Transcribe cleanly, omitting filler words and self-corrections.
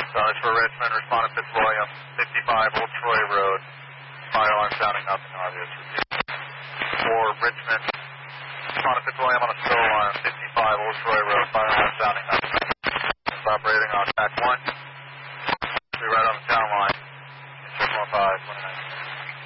Charge for Richmond, respond to Fitzwilliam, 55 Old Troy Road. Fire alarm sounding nothing obvious. For Richmond, respond to Fitzwilliam on a still alarm, 55 Old Troy Road. Fire alarm sounding nothing. Operating on track 1.